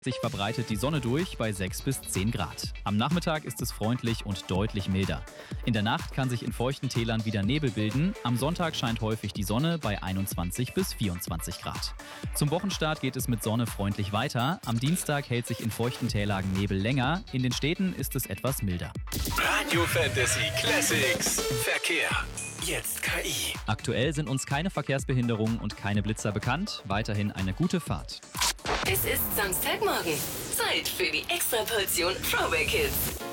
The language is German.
Sich verbreitet die Sonne durch bei 6 bis 10 Grad. Am Nachmittag ist es freundlich und deutlich milder. In der Nacht kann sich in feuchten Tälern wieder Nebel bilden. Am Sonntag scheint häufig die Sonne bei 21 bis 24 Grad. Zum Wochenstart geht es mit Sonne freundlich weiter. Am Dienstag hält sich in feuchten Tällagen Nebel länger. In den Städten ist es etwas milder. Radio Fantasy Classics. Verkehr. Jetzt KI. Aktuell sind uns keine Verkehrsbehinderungen und keine Blitzer bekannt. Weiterhin eine gute Fahrt. Es ist Samstagmorgen. Zeit für die Extraportion Throwback Hits.